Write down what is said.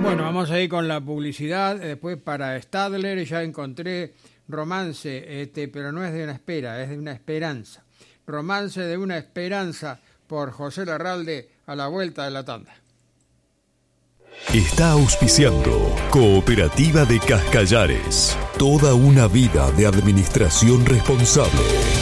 Bueno, vamos a ir con la publicidad. Después para Stadler ya encontré Romance, pero no es de una espera, es de una esperanza. Romance de una esperanza por José Larralde a la vuelta de la tanda. Está auspiciando Cooperativa de Cascallares. Toda una vida de administración responsable.